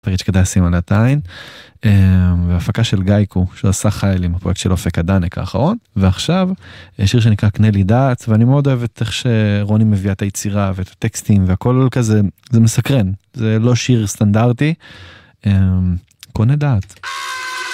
פריט שכדאי לשים עליה את העין, והפקה של גייקו, שעשה חיילים, הפרויקט של אופק הדנק האחרון, ועכשיו שיר שנקרא קנה לי דעת, ואני מאוד אוהבת איך שרוני מביאה את היצירה ואת הטקסטים, והכל כזה, זה מסקרן, זה לא שיר סטנדרטי, קונה דעת.